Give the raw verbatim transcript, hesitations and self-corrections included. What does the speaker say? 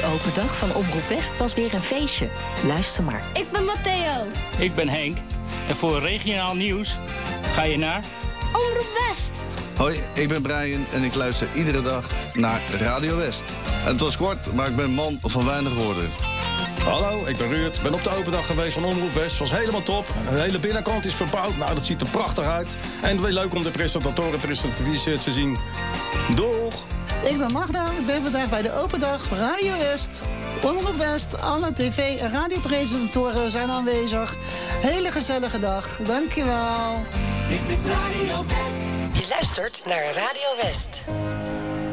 open dag van Omroep West was weer een feestje. Luister maar. Ik ben Matteo. Ik ben Henk. En voor regionaal nieuws ga je naar... Omroep West. Hoi, ik ben Brian en ik luister iedere dag naar Radio West. En het was kort, maar ik ben een man van weinig woorden. Hallo, ik ben Ruud. Ben op de open dag geweest van Omroep West. Was helemaal top. De hele binnenkant is verbouwd. Nou, dat ziet er prachtig uit. En weer leuk om de presentatoren presentaties te zien. Doeg! Ik ben Magda. Ik ben vandaag bij de open dag Radio West. Omroep West, alle tv- en radiopresentatoren zijn aanwezig. Hele gezellige dag. Dankjewel. Dit is Radio West. Je luistert naar Radio West.